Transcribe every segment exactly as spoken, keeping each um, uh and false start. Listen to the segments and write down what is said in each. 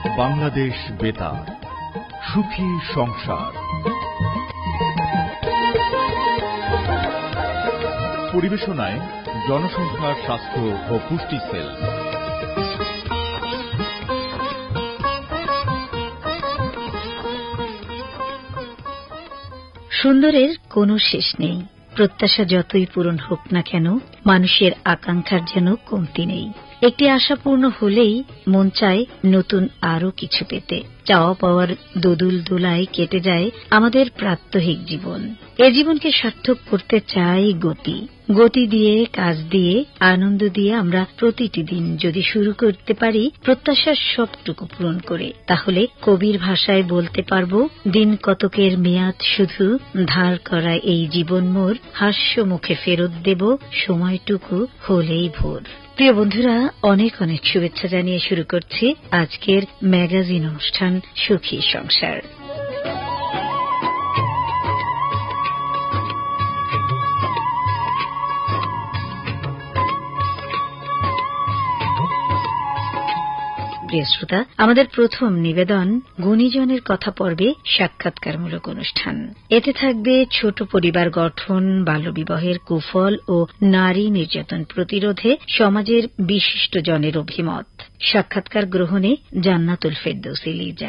বাংলাদেশ বেতার, সুখী সংসার। পরিবেশনায় জনসংখ্যা স্বাস্থ্য ও পুষ্টি সেল। সুন্দরের কোনো শেষ নেই, প্রত্যাশা যতই পূরণ হোক না কেন মানুষের আকাঙ্ক্ষার যেন কমতি নেই। একটি আশা পূর্ণ হলেই মন চায় নতুন আরো কিছু পেতে। চাওয়া পাওয়ার দোদুল দোলায় কেটে যায় আমাদের প্রাত্যহিক জীবন। এ জীবনকে সার্থক করতে চাই গতি গতি দিয়ে, কাজ দিয়ে, আনন্দ দিয়ে আমরা প্রতিটি দিন যদি শুরু করতে পারি প্রত্যাশার সবটুকু পূরণ করে, তাহলে কবির ভাষায় বলতে পারবো, দিন কতকের মেয়াদ শুধু ধার করা এই জীবন মোর, হাস্য মুখে ফেরত দেব সময়টুকু হলেই ভোর। প্রিয় বন্ধুরা, অনেক অনেক শুভেচ্ছা জানিয়ে শুরু করছি আজকের ম্যাগাজিন অনুষ্ঠান সুখী সংসার। প্রিয় শ্রোতা, আমাদের প্রথম নিবেদন গুণীজনের কথা পর্বে সাক্ষাৎকারমূলক অনুষ্ঠান। এতে থাকবে ছোট পরিবার গঠন, বাল্যবিবাহের কুফল ও নারী নির্যাতন প্রতিরোধে সমাজের বিশিষ্ট জনের অভিমত। সাক্ষাৎকার গ্রহণে জান্নাতুল ফেরদৌসী লিজা।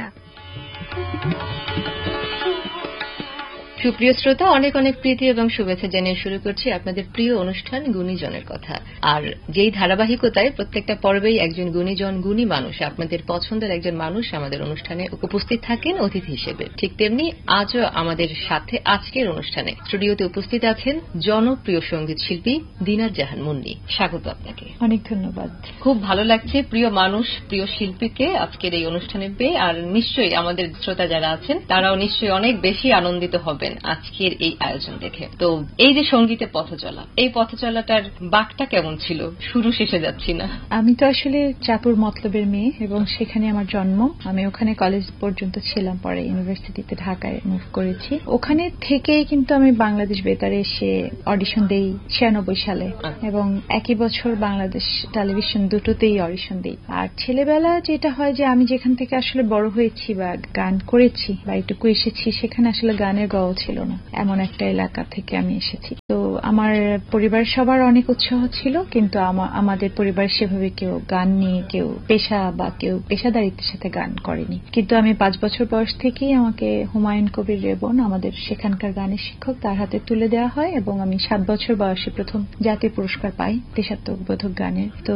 সুপ্রিয় শ্রোতা, অনেক অনেক প্রীতি এবং শুভেচ্ছা জানিয়ে শুরু করছি আপনাদের প্রিয় অনুষ্ঠান গুণীজনের কথা। আর যেই ধারাবাহিকতায় প্রত্যেকটা পর্বেই একজন গুণীজন, গুণী মানুষ, আপনাদের পছন্দের একজন মানুষ আমাদের অনুষ্ঠানে উপস্থিত থাকেন অতিথি হিসেবে, ঠিক তেমনি আজও আমাদের সাথে আজকের অনুষ্ঠানে স্টুডিওতে উপস্থিত আছেন জনপ্রিয় সঙ্গীত শিল্পী দিনাত জাহান মুন্নি। স্বাগত আপনাকে। অনেক ধন্যবাদ। খুব ভালো লাগছে প্রিয় মানুষ, প্রিয় শিল্পীকে আজকের এই অনুষ্ঠানে পেয়ে। আর নিশ্চয়ই আমাদের শ্রোতা যারা আছেন তারাও নিশ্চয়ই অনেক বেশি আনন্দিত হবেন আজকের এই আয়োজন দেখে। তো এই যে সঙ্গীতে পথ চলা, এই পথ চলাটার বাকটা কেমন ছিল? শুরু শেষে যাচ্ছি না। আমি তো আসলে চাঁদপুর মতলবের মেয়ে এবং সেখানে আমার জন্ম। আমি ওখানে কলেজ পর্যন্ত ছিলাম, পরে ইউনিভার্সিটিতে ঢাকায় মুভ করেছি। ওখানে থেকেই কিন্তু আমি বাংলাদেশ বেতারে এসে অডিশন দেই ছিয়ানব্বই সালে এবং একই বছর বাংলাদেশ টেলিভিশন দুটোতেই অডিশন দেই। আর ছেলেবেলা যেটা হয় যে আমি যেখান থেকে আসলে বড় হয়েছি বা গান করেছি বা এটুকু এসেছি, সেখানে আসলে গানের গল ছিল না। এমন একটা এলাকা থেকে আমি এসেছি। তো আমার পরিবার সবার অনেক উৎসাহ ছিল, কিন্তু আমাদের পরিবার সেভাবে কেউ গান নিয়ে কেউ পেশা বা কেউ পেশাদারিত্বের সাথে গান করেনি। কিন্তু আমি পাঁচ বছর বয়স থেকেই আমাকে হুমায়ুন কবির রেবন, আমাদের সেখানকার গানের শিক্ষক, তার হাতে তুলে দেওয়া হয় এবং আমি সাত বছর বয়সে প্রথম জাতীয় পুরস্কার পাই দেশাত্মবোধক গানের। তো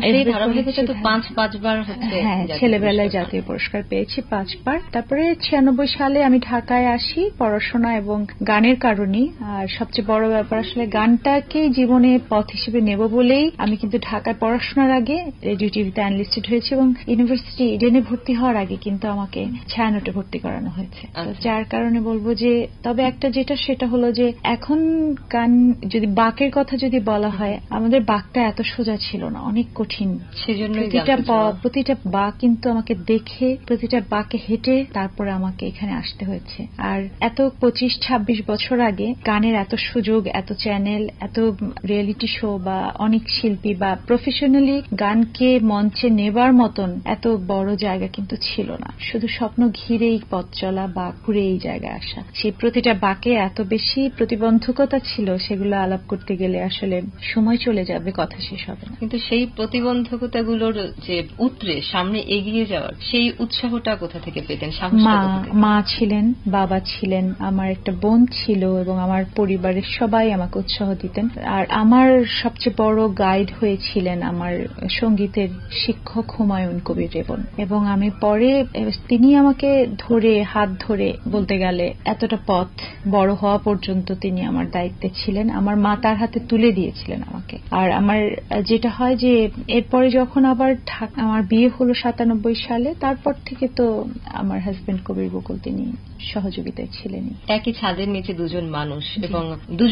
পাঁচ পাঁচবার হ্যাঁ, ছেলেবেলায় জাতীয় পুরস্কার পেয়েছি পাঁচবার। তারপরে ছিয়ানব্বই সালে আমি ঢাকায় আসি পড়াশোনা এবং গানের কারণে। আর সবচেয়ে বড় ব্যাপার আসলে গানটাকে জীবনে পথ হিসেবে নেব বলেই আমি কিন্তু ঢাকায় পড়াশোনার আগে রেডিও টিভিতে অ্যানালিস্টেড হয়েছি এবং ইউনিভার্সিটি ইডেনে ভর্তি হওয়ার আগে কিন্তু আমাকে ছায়ানটে ভর্তি করানো হয়েছে। যার কারণে বলবো যে, তবে একটা যেটা সেটা হলো যে এখন গান যদি বাকের কথা যদি বলা হয়, আমাদের বাকটা এত সোজা ছিল না, অনেক কঠিন। সেজন্য প্রতিটা প্রতিটা বাক কিন্তু আমাকে দেখে, প্রতিটা বাকে হেঁটে তারপরে আমাকে এখানে আসতে হয়েছে। আর এত পঁচিশ ছাব্বিশ বছর আগে গানের এত সুযোগ, এত চ্যানেল, এত রিয়েলিটি শো বা অনেক শিল্পী বা প্রফেশনালি গানকে মঞ্চে নেবার মতন এত বড় জায়গা কিন্তু ছিল না। শুধু স্বপ্ন ঘিরেই পথ চলা বা ঘুরে এই জায়গায় আসা। সেই প্রতিটা বাকে এত বেশি প্রতিবন্ধকতা ছিল, সেগুলো আলাপ করতে গেলে আসলে সময় চলে যাবে, কথা শেষ হবে না। কিন্তু সেই প্রতিবন্ধকতাগুলোর যে উতরে সামনে এগিয়ে যাওয়ার সেই উৎসাহটা কোথা থেকে পেতেন? মা মা ছিলেন, বাবা ছিলেন, আমার একটা বোন ছিল এবং আমার পরিবারের সবাই আমাকে উৎসাহ দিতেন। আর আমার সবচেয়ে বড় গাইড হয়েছিলেন আমার সঙ্গীতের শিক্ষক হুমায়ুন কবির রেবন। এবং আমি পরে তিনি আমাকে ধরে হাত ধরে বলতে গেলে এতটা পথ বড় হওয়া পর্যন্ত তিনি আমার দায়িত্বে ছিলেন। আমার মা তার হাতে তুলে দিয়েছিলেন আমাকে। আর আমার যেটা হয় যে এরপরে যখন আবার আমার বিয়ে হলো সাতানব্বই সালে, তারপর থেকে তো আমার হাজবেন্ড কবির বকুল তিনি সহযোগিতায় ছিলেন। একই ছাদের নিচে দুজন মানুষ এবং দুজনকেই কে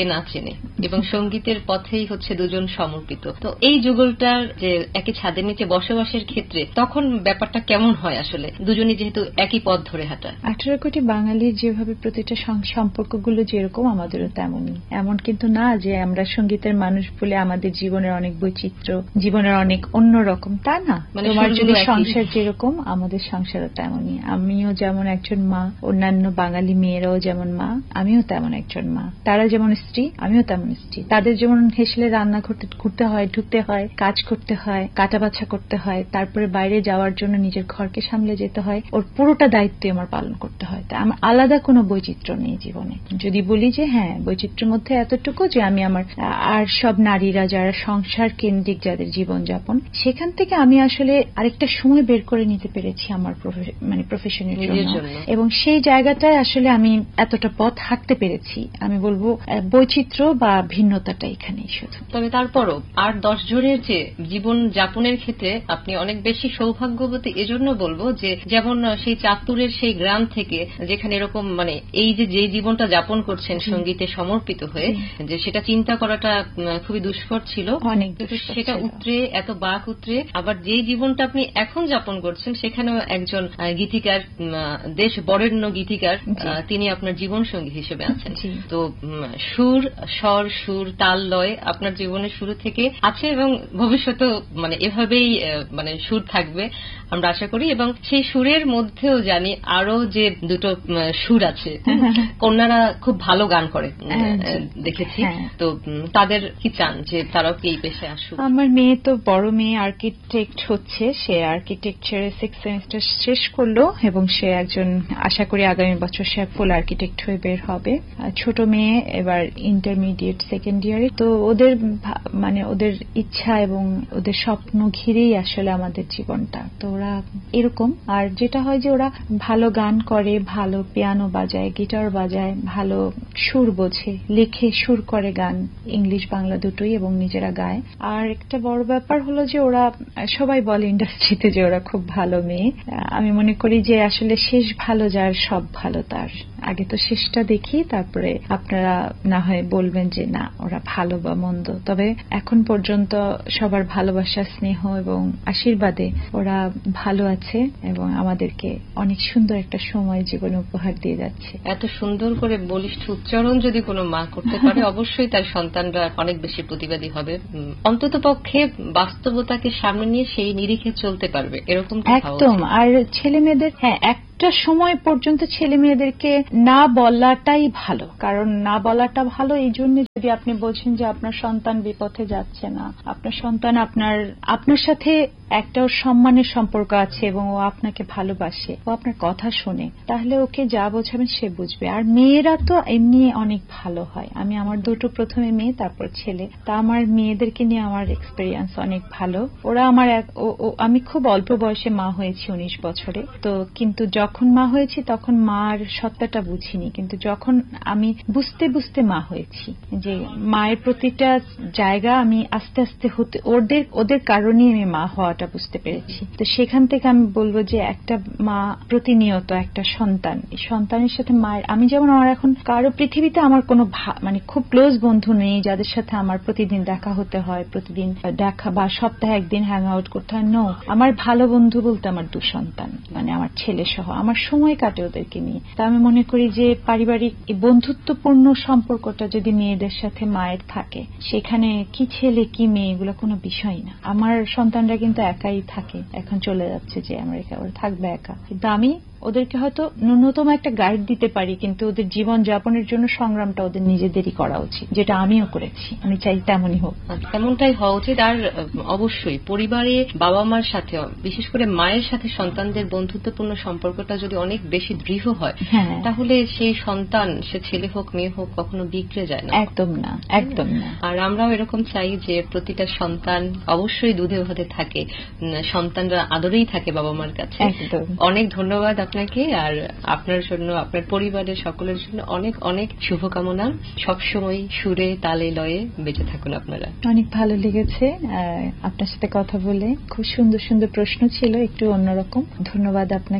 না চেনে এবং সঙ্গীতের পথেই হচ্ছে দুজন সমর্পিত। তো এই যুগলটার যে একই ছাদের নিচে বসবাসের ক্ষেত্রে তখন ব্যাপারটা কেমন হয় আসলে, দুজনই যেহেতু একই পথ ধরে হাঁটা? আঠারো কোটি বাঙালির যেভাবে প্রতিটা সম্পর্কগুলো যেরকম আমাদেরও তেমনই। এমন কিন্তু না যে আমরা সঙ্গীতের মানুষ বলে আমাদের জীবনের অনেক বৈচিত্র্য, জীবনের অনেক অন্যরকম, তা না। তোমার যদি সংসার যেরকম আমাদের সংসারও তেমনই। আমিও যেমন একজন মা, অন্যান্য বাঙালি মেয়েরাও যেমন মা, আমিও তেমন একজন মা। তারা যেমন স্ত্রী, আমিও তেমন স্ত্রী। তাদের যেমন হেসলে রান্না করতে ঘুরতে হয়, ঢুকতে হয়, কাজ করতে হয়, কাটা বাছা করতে হয়, তারপরে বাইরে যাওয়ার জন্য নিজের ঘরকে সামলে যেতে হয়, ওর পুরোটা দায়িত্ব আমার পালন করতে হয়। তা আমার আলাদা কোনো বৈচিত্র্য নেই জীবনে। যদি বলি যে হ্যাঁ বৈচিত্র্যের মধ্যে এতটুকু যে আমি আমার আর সব নারীরা যারা সংসার কেন্দ্রিক যাদের জীবনযাপন, সেখান থেকে আমি আসলে আরেকটা সময় বের করে নিতে পেরেছি আমার মানে প্রফেশনের জন্য, এবং সেই জায়গাটায় আসলে আমি এতটা পথ হাঁটতে পেরেছি। আমি বলবো বৈচিত্র্য বা ভিন্নতাটা এখানেই শুধু। তবে তারপরও আর দশ জনের যে জীবন যাপনের ক্ষেত্রে আপনি অনেক বেশি সৌভাগ্যবতী এজন্য বলবো যে যেমন সেই চাঁদপুরের সেই গ্রাম থেকে যেখানে এরকম মানে এই যে যে জীবনটা যাপন করছেন সঙ্গীতে সমর্পিত হয়ে, যে সেটা চিন্তা করাটা খুবই দুষ্কর ছিল, অনেক সেটা উতরে এত বাক উতরে আবার যে জীবনটা আপনি এখন যাপন করছেন সেখানেও একজন গীতিকার, দেশ বরেণ্য গীতিকার, তিনি আপনার জীবন সঙ্গী হিসেবে আছেন। তো সুর, স্বর, সুর, তাল, লয় আপনার জীবনের শুরু থেকে আছে এবং ভবিষ্যতেও মানে এভাবেই মানে সুর থাকবে আমরা আশা করি। এবং সেই সুরের মধ্যেও জানি আরো যে দুটো সুর আছে, কন্যারা খুব ভালো গান করে দেখেছি। তো তাদের কি চান যে তারাও কি এই পেশায় আসুক? আমার মেয়ে তো বড় মেয়ে আর্কিটেক্ট হচ্ছে, সে আর্কিটেকচারে সিক্স সেমিস্টার শেষ করলো এবং সে একজন আশা করি আগামী বছর সে ফুল আর্কিটেক্ট হয়ে বের হবে। ছোট মেয়ে এবার ইন্টারমিডিয়েট সেকেন্ড ইয়ারে। তো ওদের মানে ওদের ইচ্ছা এবং ওদের স্বপ্ন ঘিরেই আসলে আমাদের জীবনটা। তো ওরা এরকম। আর যেটা হয় যে ওরা ভালো গান করে, ভালো পিয়ানো বাজায়, গিটার বাজায়, ভালো সুর বোঝে, লেখে, সুর করে গান, ইংলিশ বাংলা দুটোই, এবং নিজেরা গায়। আর একটা বড় ব্যাপার হলো যে ওরা সবাই বলে ইন্ডাস্ট্রিতে যে ওরা খুব ভালো মেয়ে। আমি মনে করি যে আসলে শেষ ভালো যার সব ভালো তার। আগে তো শেষটা দেখি, তারপরে আপনারা না হয় বলবেন যে না ওরা ভালো বা মন্দ। তবে এখন পর্যন্ত সবার ভালোবাসা, স্নেহ এবং আশীর্বাদে ওরা ভালো আছে এবং আমাদেরকে অনেক সুন্দর একটা সময় জীবনে উপহার দিয়ে যাচ্ছে। এত সুন্দর করে বলিষ্ঠ উচ্চারণ যদি কোনো মা করতে পারে অবশ্যই তার সন্তানরা অনেক বেশি প্রতিবাদী হবে, অন্তত পক্ষে বাস্তবতাকে সামনে নিয়ে সেই নিরিখে চলতে পারবে, এরকম একদম। আর ছেলে মেয়েদের হ্যাঁ একটা সময় পর্যন্ত ছেলে মেয়েদেরকে না বলাটাই ভালো, কারণ না বলাটা ভালো এই জন্য যদি আপনি বলছেন যে আপনার সন্তান বিপথে যাচ্ছে না, আপনার সন্তান আপনার আপনার সাথে একটা সম্মানের সম্পর্ক আছে এবং ও আপনাকে ভালোবাসে, ও আপনার কথা শোনে, তাহলে ওকে যা বোঝাবেন সে বুঝবে। আর মেয়েরা তো এমনি অনেক ভালো হয়। আমি আমার দুটো প্রথমে মেয়ে তারপর ছেলে, তা আমার মেয়েদেরকে নিয়ে আমার এক্সপেরিয়েন্স অনেক ভালো। ওরা আমার আমি খুব অল্প বয়সে মা হয়েছি, উনিশ বছরে। তো কিন্তু যখন মা হয়েছি তখন মার সত্তাটা বুঝিনি, কিন্তু যখন আমি বুঝতে বুঝতে মা হয়েছি যে মায়ের প্রতিটা জায়গা আমি আস্তে আস্তে হতে ওদের ওদের কারণেই আমি মা হওয়াটা বুঝতে পেরেছি। তো সেখান থেকে আমি বলবো যে একটা মা প্রতিনিয়ত একটা সন্তান, এই সন্তানের সাথে মায়ের, আমি যেমন আমার এখন কারো পৃথিবীতে আমার কোনো মানে খুব ক্লোজ বন্ধু নেই যাদের সাথে আমার প্রতিদিন দেখা হতে হয়, প্রতিদিন দেখা বা সপ্তাহে একদিন হ্যাং আউট করতে হয়। নো, আমার ভালো বন্ধু বলতে আমার দু সন্তান, মানে আমার ছেলে সহ আমার সময় কাটে ওদেরকে নিয়ে। তা আমি মনে করি যে পারিবারিক বন্ধুত্বপূর্ণ সম্পর্কটা যদি মেয়েদের সাথে মায়ের থাকে, সেখানে কি ছেলে কি মেয়ে এগুলো কোনো বিষয় না। আমার সন্তানরা কিন্তু একাই থাকে, এখন চলে যাচ্ছে যে আমেরিকা, ওরা থাকবে একা, কিন্তু আমি ওদেরকে হয়তো ন্যূনতম একটা গাইড দিতে পারি, কিন্তু ওদের জীবন যাপনের জন্য সংগ্রামটা ওদের নিজেদেরই করা উচিত, যেটা আমিও করেছি। আমি চাই তেমনই হোক, তেমনটাই হওয়া উচিত। আর অবশ্যই পরিবারে বাবা মার সাথে, বিশেষ করে মায়ের সাথে সন্তানদের বন্ধুত্বপূর্ণ সম্পর্কটা যদি অনেক বেশি দৃঢ় হয়, তাহলে সেই সন্তান, সে ছেলে হোক মেয়ে হোক, কখনো বিগড়ে যায় না। একদম না, একদম না। আর আমরাও এরকম চাই যে প্রতিটা সন্তান অবশ্যই দুধে ভাতে থাকে, সন্তানরা আদরেই থাকে বাবা মার কাছে। অনেক ধন্যবাদ আপনাকে, আর আপনার জন্য, আপনার পরিবারের সকলের জন্য অনেক অনেক শুভকামনা। সবসময় সুরে তালে লয়ে বেঁচে থাকুন আপনারা। অনেক ভালো লেগেছে আপনার সাথে কথা বলে, খুব সুন্দর সুন্দর প্রশ্ন ছিল, একটু অন্যরকম। ধন্যবাদ আপনাকে।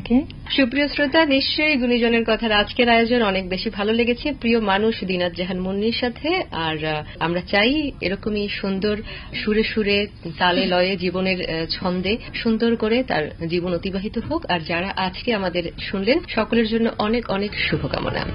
সুপ্রিয় শ্রোতা, নিশ্চয়ই গুণীজনের কথার আজকের আয়োজন অনেক বেশি ভালো লেগেছে প্রিয় মানুষ দিনাত জাহান মুন্নির সাথে। আর আমরা চাই এরকমই সুন্দর সুরে সুরে তালে লয়ে জীবনের ছন্দে সুন্দর করে তার জীবন অতিবাহিত হোক। আর যারা আজকে আমাদের শুনলেন সকলের জন্য অনেক অনেক শুভকামনা।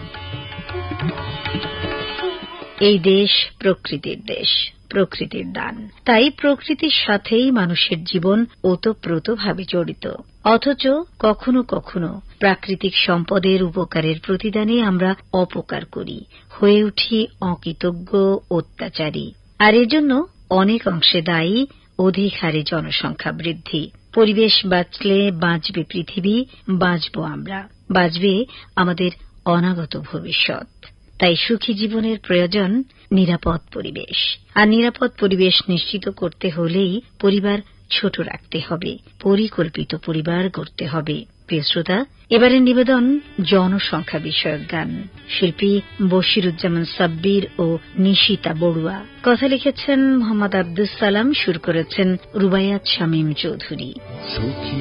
এই দেশ প্রকৃতির দেশ, প্রকৃতির দান। তাই প্রকৃতির সাথেই মানুষের জীবন ওতপ্রোতভাবে জড়িত। অথচ কখনো কখনো প্রাকৃতিক সম্পদের উপকারের প্রতিদানে আমরা অপকার করি, হয়ে উঠি অকৃতজ্ঞ, অত্যাচারী। আর এজন্য অনেক অংশে দায়ী অধিক হারে জনসংখ্যা বৃদ্ধি। পরিবেশ বাঁচলে বাঁচবে পৃথিবী, বাঁচব আমরা, বাঁচবে আমাদের অনাগত ভবিষ্যৎ। তাই সুখী জীবনের প্রয়োজন নিরাপদ পরিবেশ। আর নিরাপদ পরিবেশ নিশ্চিত করতে হলেই পরিবার ছোট রাখতে হবে, পরিকল্পিত পরিবার গড়তে হবে। প্রিয় শ্রোতা, এবারের নিবেদন জনসংখ্যা বিষয়ক গান। শিল্পী বশিরুজ্জামান সাব্বির ও নিশিতা বড়ুয়া। কথা লিখেছেন মোহাম্মদ আব্দুস সালাম, সুর করেছেন রুবাইয়াত শামীম চৌধুরী।